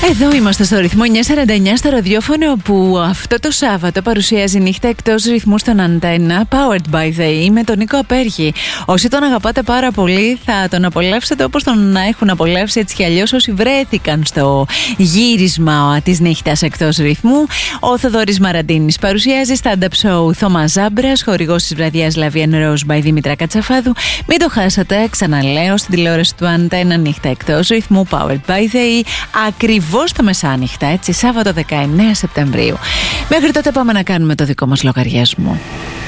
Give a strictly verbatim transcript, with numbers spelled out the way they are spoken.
Εδώ είμαστε στο ρυθμό εννιακόσια σαράντα εννιά, στο ραδιόφωνο που αυτό το Σάββατο παρουσιάζει νύχτα εκτός ρυθμού στον Αντένα, Powered by the E, με τον Νίκο Απέργη. Όσοι τον αγαπάτε πάρα πολύ θα τον απολαύσετε όπως τον έχουν απολαύσει έτσι κι αλλιώς όσοι βρέθηκαν στο γύρισμα της νύχτας εκτός ρυθμού. Ο Θοδωρής Μαραντίνης παρουσιάζει stand-up show Θωμάς Ζάμπρας, χορηγός της βραδιάς Λαβιέν Rose by Δήμητρα Κατσαφάδου. Μην το χάσατε, ξαναλέω, στην τηλεόραση του Αντένα, νύχτα εκτός ρυθμού, Powered by the E, ακριβώς τα μεσάνυχτα, έτσι, Σάββατο δεκαεννέα Σεπτεμβρίου. Μέχρι τότε πάμε να κάνουμε το δικό μας λογαριασμό.